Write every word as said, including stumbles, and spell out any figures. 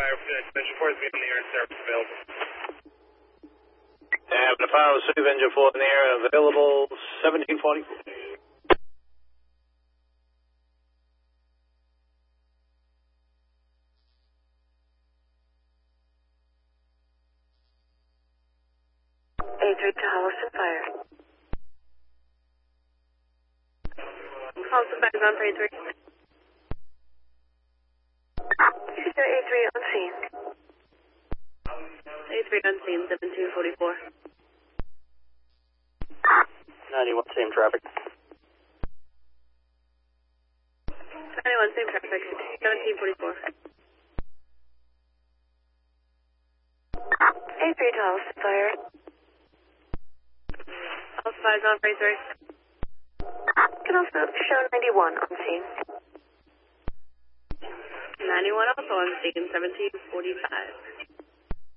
Engine four is getting the air service available. And the final receive engine four in the air available seventeen forty-four. A three to Holliston Fire. Holliston Fire is on for A three. A three on scene. A three on scene, seventeen forty-four. ninety-one, same traffic. ninety-one, same traffic, seventeen forty-four. A three to Holliston Fire. Holliston Fire is on for A three. Can also show ninety-one on scene. ninety-one also on scene, seventeen forty-five.